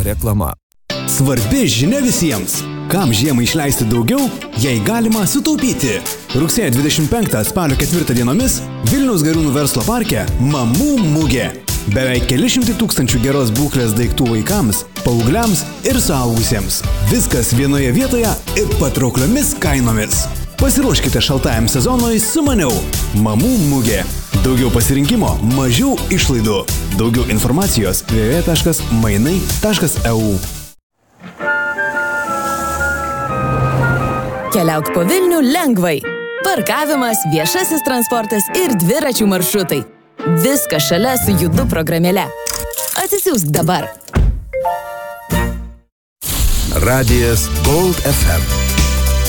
reklama. Svarbi žinia visiems. Kam žiemą išleisti daugiau, jei galima sutaupyti. Rugsėjo 25 spalio 4 dienomis Vilniaus Gariūnų verslo parke Mamų mugė. Beveik keli šimtai tūkstančių geros būklės daiktų vaikams, paaugliams ir suaugusiems. Viskas vienoje vietoje ir patraukliomis kainomis. Pasiruoškite šaltajam sezonui su maniau. Mamų mugė. Daugiau pasirinkimo, mažiau išlaidų. Daugiau informacijos www.mainai.eu. Keliauk po Vilnių lengvai. Parkavimas, viešasis transportas ir dviračių maršrutai. Viskas šalia su Judu programėle. Atsisiųsk dabar. Radijas Gold FM.